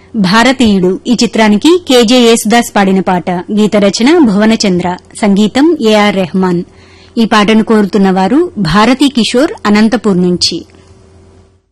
భారతీయుడు ఈ చిత్రానికి కేజే యేసుదాస్ పాడిన పాట. గీత రచన భువనచంద్ర, సంగీతం ఏఆర్ రెహమాన్. ఈ పాటను కోరుతున్నవారు భారతీ కిషోర్ అనంతపూర్ నుంచి.